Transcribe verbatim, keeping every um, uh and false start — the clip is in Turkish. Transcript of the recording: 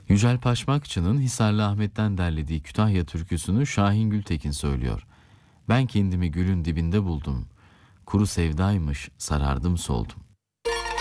Yücel Paşmakçı'nın Hisarlı Ahmet'ten derlediği Kütahya türküsünü Şahin Gültekin söylüyor. Ben kendimi gülün dibinde buldum. Kuru sevdaymış, sarardım soldum.